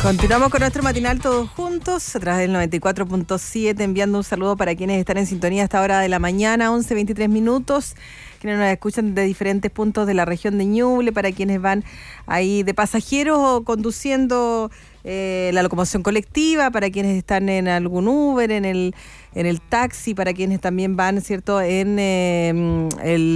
Continuamos con nuestro matinal todos juntos a través del 94.7, enviando un saludo para quienes están en sintonía a esta hora de la mañana, 11:23 minutos, quienes nos escuchan de diferentes puntos de la región de Ñuble, para quienes van ahí de pasajeros o conduciendo la locomoción colectiva, para quienes están en algún Uber, en el taxi, para quienes también van, ¿cierto?, en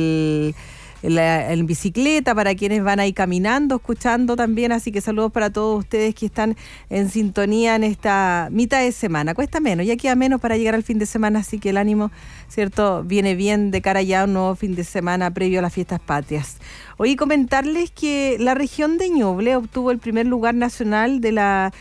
en bicicleta, para quienes van ahí caminando, escuchando también, así que saludos para todos ustedes que están en sintonía en esta mitad de semana. Cuesta menos, ya queda menos para llegar al fin de semana, así que el ánimo, ¿cierto?, viene bien de cara ya a un nuevo fin de semana previo a las fiestas patrias. Hoy comentarles que la región de Ñuble obtuvo el primer lugar nacional de la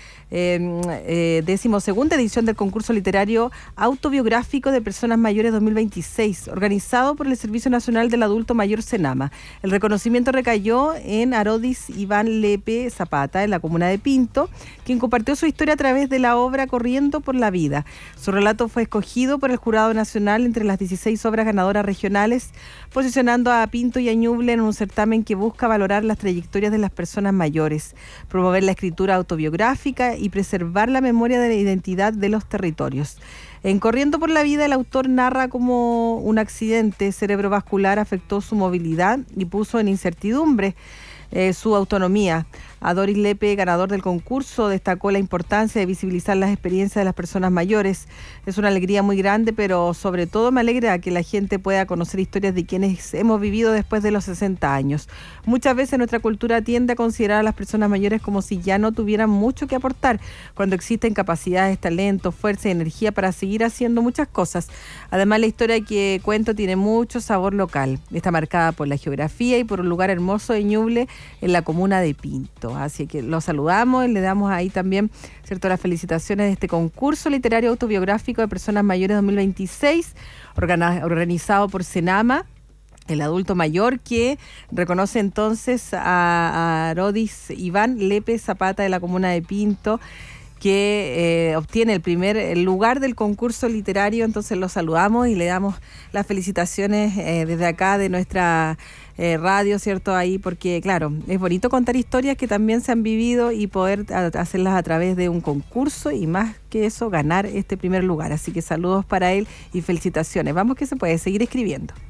12ª edición del concurso literario autobiográfico de personas mayores 2026, organizado por el Servicio Nacional del Adulto Mayor Senama. El reconocimiento recayó en Arodis Iván Lepe Zapata, en la comuna de Pinto, quien compartió su historia a través de la obra Corriendo por la Vida. Su relato fue escogido por el Jurado Nacional entre las 16 obras ganadoras regionales, posicionando a Pinto y a Ñuble en un certamen que busca valorar las trayectorias de las personas mayores, promover la escritura autobiográfica y preservar la memoria de la identidad de los territorios. En Corriendo por la Vida, el autor narra cómo un accidente cerebrovascular afectó su movilidad y puso en incertidumbre su autonomía. A Doris Lepe, ganador del concurso, destacó la importancia de visibilizar las experiencias de las personas mayores. Es una alegría muy grande, pero sobre todo me alegra que la gente pueda conocer historias de quienes hemos vivido después de los 60 años. Muchas veces nuestra cultura tiende a considerar a las personas mayores como si ya no tuvieran mucho que aportar, cuando existen capacidades, talentos, fuerza y energía para seguir haciendo muchas cosas. Además, la historia que cuento tiene mucho sabor local. Está marcada por la geografía y por un lugar hermoso de Ñuble, en la comuna de Pinto. Así que los saludamos y le damos ahí también, ¿cierto?, las felicitaciones de este concurso literario autobiográfico de personas mayores 2026, organizado por Senama, el adulto mayor, que reconoce entonces a Arodis Iván Lepe Zapata, de la comuna de Pinto, que obtiene el primer lugar del concurso literario. Entonces lo saludamos y le damos las felicitaciones desde acá de nuestra radio, ¿cierto? Ahí, porque claro, es bonito contar historias que también se han vivido y poder hacerlas a través de un concurso, y más que eso, ganar este primer lugar. Así que saludos para él y felicitaciones. Vamos, que se puede seguir escribiendo.